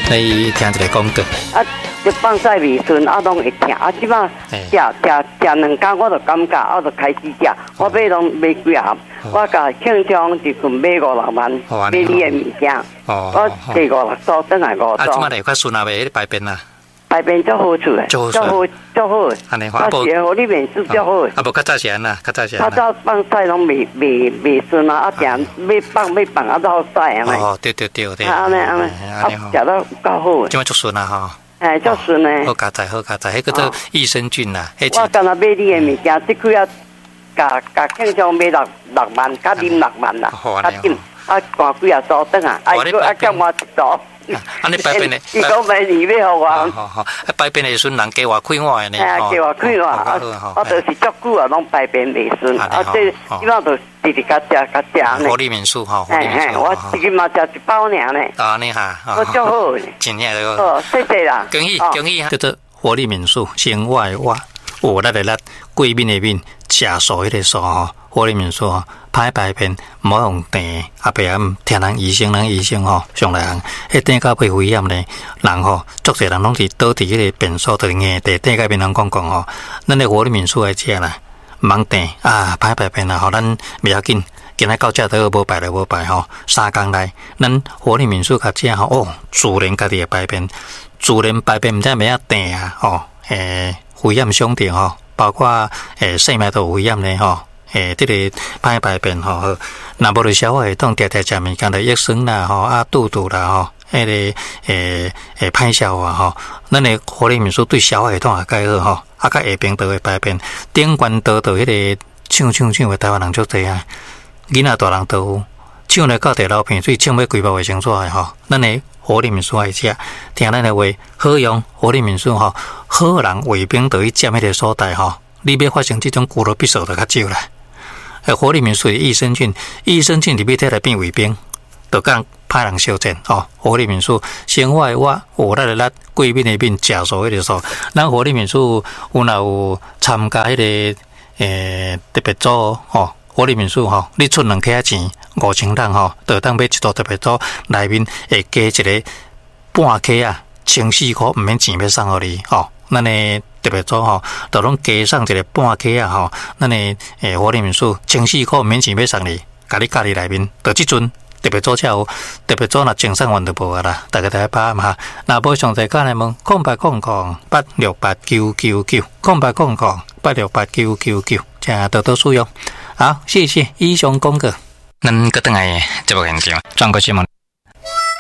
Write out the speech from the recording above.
来听一个广告。 一放晒未顺，拢会疼。即摆食2天，我就感觉，我就开始食。我买拢买几盒，我甲庆昌一份买5-6万，买你的物件。我摕5-6组，等下5组。 即摆来快顺啊，袂排便啦。 排便足好处诶，足好。 安尼我是互你面试足好。 无较早是安啦，较早是。 较早放晒拢未顺啊，定要放都好晒安尼。 对。 安尼，食到够好。 即摆足顺啊吼。 足顺诶。 好加载，迄个做益生菌啦。 我刚才买你诶物件，即几啊，甲庆昌买6万，甲啉6万啦，较紧。赶几啊组等下，叫我一组。 安尼排便的， 伊讲明年要互我。 好，排便的时阵人加我快活的呢。 加我快活，我就是足久啊，拢排便未顺，即摆就直甲食呢。 活力民宿吼， 我自己嘛食1包尔呢。 安尼哈， 我足好。 真正的。 好，谢谢啦。 恭喜啊！叫做活力民宿，生活的活，活力的力，贵宾的宾，食素迄个素吼，活力民宿吼。歹排便，唔好用电，后壁听人医生吼，上来人，迄电到被危险呢，人吼，足侪人拢是倒伫迄个便所，就是硬地电到边人讲吼，咱的活力民宿来食啦，唔通电歹排便啦，吼，咱袂要紧，今仔到这都无排吼，3天内，咱活力民宿甲食吼，自然家己会排便，自然排便唔知咩啊电啊，吼，危险上电吼，包括性命都有危险呢吼。这个歹排便吼，若无就消化系统常食物件，就益生啦吼，肚啦吼，迄个歹消化吼，咱的活力民宿对消化系统也介好吼，甲下边都会排便，顶悬倒迄个抢的台湾人足济啊，囡仔大人都有，抢来到地老片水，抢要规包卫生纸的吼，咱的活力民宿爱食，听咱的话，好用活力民宿吼，好人卫兵就去占迄个所在吼，你要发生这种骨肉闭锁就较少啦。活力民宿的益生菌里面摕来变卫兵，就讲派人修正哦。活力民宿生活的活力的力，贵宾的宾，食素迄个素。咱活力民宿有参加迄个特别组哦。活力民宿吼，你出2克钱，5000人吼，就当买一组特别组，内面会加一个半克啊，1400块，唔免钱要送互你哦。咱的特别组吼，就拢加上一个半克啊吼，咱的活力民宿1400块免钱要送你，甲你家己内面，就即阵特别组才有，特别组若正送完就无啊啦，大家来把握哈。若无详细讲来问，0800868999，0800868999，请多多使用。好，谢谢以上广告。咱个等下节目现场，转过新闻。